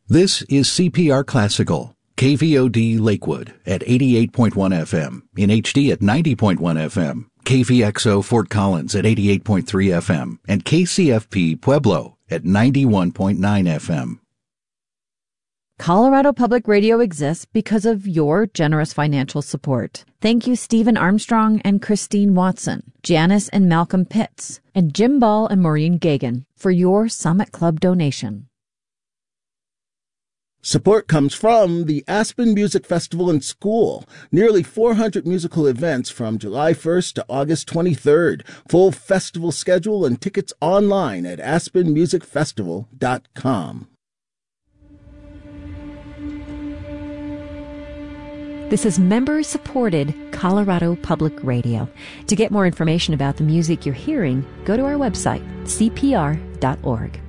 This is CPR Classical, KVOD Lakewood at 88.1 FM, in HD at 90.1 FM, KVXO Fort Collins at 88.3 FM, and KCFP Pueblo at 91.9 FM. Colorado Public Radio exists because of your generous financial support. Thank you, Stephen Armstrong and Christine Watson, Janice and Malcolm Pitts, and Jim Ball and Maureen Gagan for your Summit Club donation. Support comes from the Aspen Music Festival and School. Nearly 400 musical events from July 1st to August 23rd. Full festival schedule and tickets online at aspenmusicfestival.com. This is member-supported Colorado Public Radio. To get more information about the music you're hearing, go to our website, cpr.org.